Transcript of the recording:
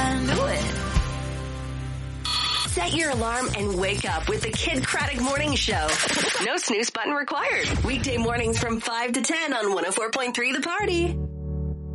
can do it. Set your alarm and wake up with the Kid Craddock Morning Show. No snooze button required. Weekday mornings from 5 to 10 on 104.3 The Party.